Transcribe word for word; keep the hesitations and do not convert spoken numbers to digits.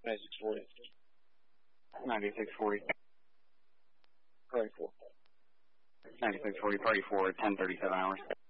ninety-six forty. ninety-six forty. Party four. ninety-six forty, party four, ten thirty-seven hours.